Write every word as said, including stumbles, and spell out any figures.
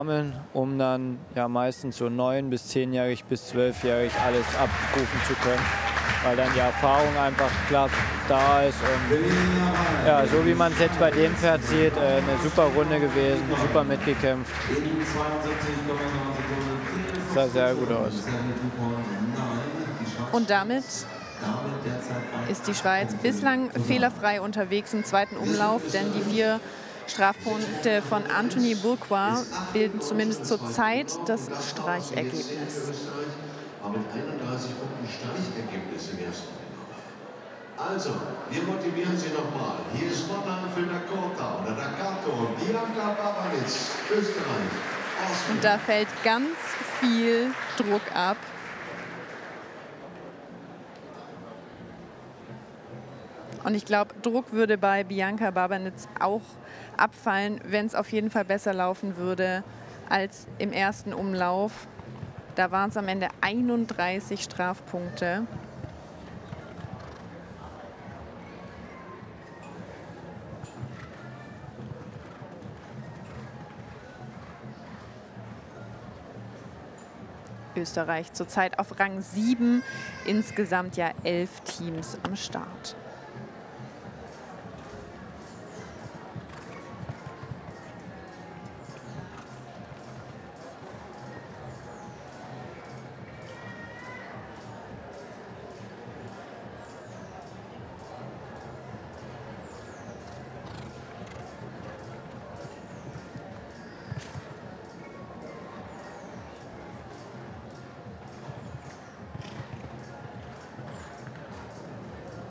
um dann ja meistens so neun bis zehnjährig bis zwölfjährig alles abrufen zu können, weil dann die Erfahrung einfach klar da ist. Und ja, so wie man es jetzt bei dem Pferd sieht, äh, eine super Runde gewesen, super mitgekämpft. Sah sehr gut aus. Und damit ist die Schweiz bislang fehlerfrei unterwegs im zweiten Umlauf, denn die vier Strafpunkte von Anthony Bourcois bilden zumindest zur Zeit das Streichergebnis. Aber mit einunddreißig Punkten Streichergebnis im ersten Umlauf. Also, wir motivieren Sie nochmal. Hier ist Vorname für Dakota oder Dakato, Bianca Babanitz, Österreich. Und da fällt ganz viel Druck ab. Und ich glaube, Druck würde bei Bianca Babanitz auch abfallen, wenn es auf jeden Fall besser laufen würde als im ersten Umlauf. Da waren es am Ende einunddreißig Strafpunkte. Österreich zurzeit auf Rang sieben, insgesamt ja elf Teams am Start.